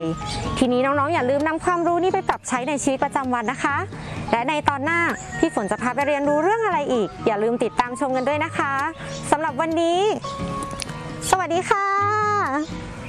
ทีนี้น้องๆอย่าลืมนำความรู้นี้ไปปรับใช้ในชีวิตประจำวันนะคะและในตอนหน้าพี่ฝนจะพาไปเรียนรู้เรื่องอะไรอีกอย่าลืมติดตามชมกันด้วยนะคะสำหรับวันนี้สวัสดีค่ะ